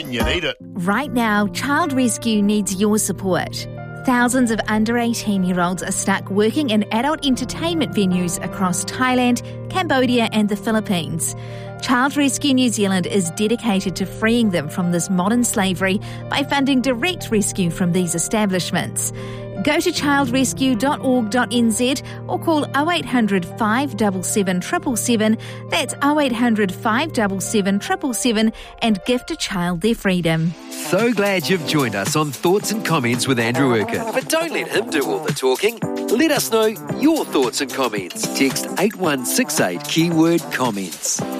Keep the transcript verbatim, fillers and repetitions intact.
when you need it. Right now, Child Rescue needs your support. Thousands of under eighteen-year-olds are stuck working in adult entertainment venues across Thailand, Cambodia and the Philippines. Child Rescue New Zealand is dedicated to freeing them from this modern slavery by funding direct rescue from these establishments. Go to child rescue dot org dot n z or call oh eight hundred, five seven seven, seven seven seven. That's oh eight hundred, five seven seven, seven seven seven and gift a child their freedom. So glad you've joined us on Thoughts and Comments with Andrew Urquhart. But don't let him do all the talking. Let us know your thoughts and comments. Text eight one six eight, keyword comments.